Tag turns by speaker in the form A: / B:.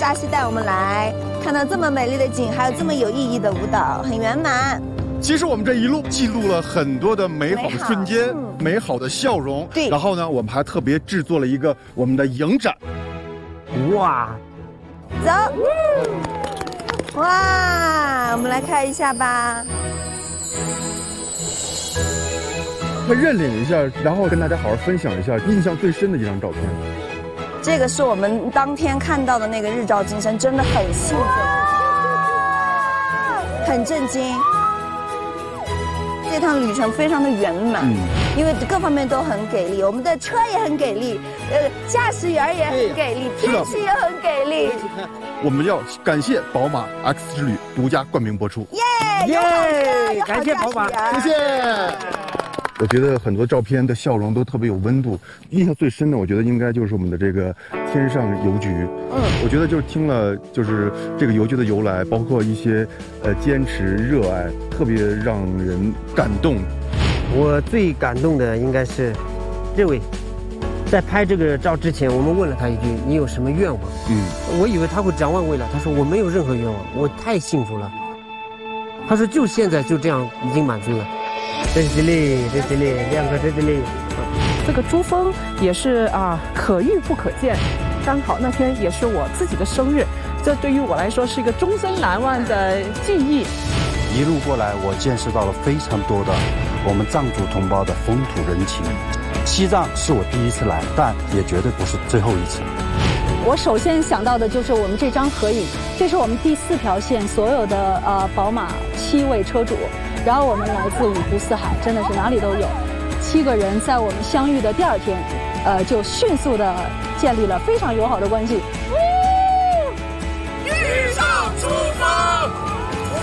A: 扎西带我们来看到这么美丽的景，还有这么有意义的舞蹈，很圆满。
B: 其实我们这一路记录了很多的美好的瞬间，美好的笑容。
A: 对。
B: 然后呢，我们还特别制作了一个我们的影展。
C: 哇！
A: 走。哇，我们来看一下吧。
B: 他认领一下，然后跟大家好好分享一下印象最深的一张照片。
A: 这个是我们当天看到的那个日照金山，真的很兴奋，很震惊。这趟旅程非常的圆满，因为各方面都很给力，我们的车也很给力，驾驶员也很给力，天气也很给力。
B: 我们要感谢宝马 X 之旅独家冠名播出。
A: 耶！
C: 感谢宝马，
B: 谢谢。我觉得很多照片的笑容都特别有温度，印象最深的，我觉得应该就是我们的这个天上邮局。我觉得就是听了就是这个邮局的由来，包括一些坚持热爱，特别让人感动。
C: 我最感动的应该是这位，在拍这个照之前，我们问了他一句：“你有什么愿望？”我以为他会展望未来，他说：“我没有任何愿望，我太幸福了。”他说：“就现在就这样已经满足了。”在这里，亮哥在这里。
D: 这个珠峰也是可遇不可见，刚好那天也是我自己的生日，这对于我来说是一个终身难忘的记忆。
E: 一路过来，我见识到了非常多的我们藏族同胞的风土人情。西藏是我第一次来，但也绝对不是最后一次。
F: 我首先想到的就是我们这张合影，这是我们第4条线所有的宝马7位车主，然后我们来自五湖四海，真的是哪里都有。7个人在我们相遇的第2天，就迅速的建立了非常友好的关系。